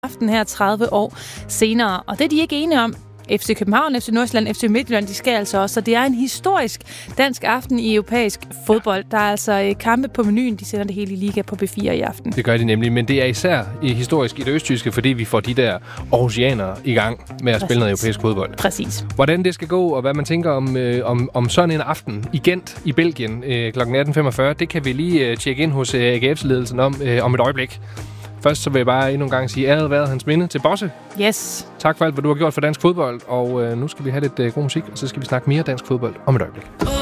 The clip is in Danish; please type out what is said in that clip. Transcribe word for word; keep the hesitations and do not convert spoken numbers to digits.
aften her tredive år senere. Og det er de ikke enige om. F C København, F C Nordsjælland, F C Midtjylland, de skal altså også. Så det er en historisk dansk aften i europæisk fodbold. Der er altså kampe på menuen. De sender det hele i Liga på B fire i aften. Det gør de nemlig, men det er især historisk i det østtyske, fordi vi får de der aarhusianere i gang med at Præcis. spille noget europæisk fodbold. Præcis. Hvordan det skal gå, og hvad man tænker om, øh, om, om sådan en aften i Gent i Belgien øh, klokken atten femogfyrre, det kan vi lige øh, tjekke ind hos øh, A G F's-ledelsen om, øh, om et øjeblik. Først så vil jeg bare endnu en gang sige, æret været hans minde til Bosse. Yes. Tak for alt, hvad du har gjort for dansk fodbold, og øh, nu skal vi have lidt øh, god musik, og så skal vi snakke mere dansk fodbold om et øjeblik.